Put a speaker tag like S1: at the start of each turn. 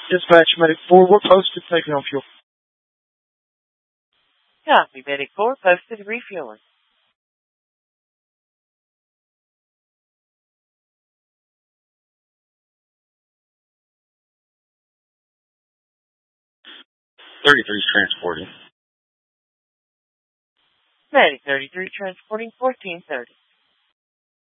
S1: Dispatch Medic 4, we're posted taking on fuel.
S2: Copy, Medic 4, posted refueling.
S3: transporting.
S2: Medic 33 transporting 1430.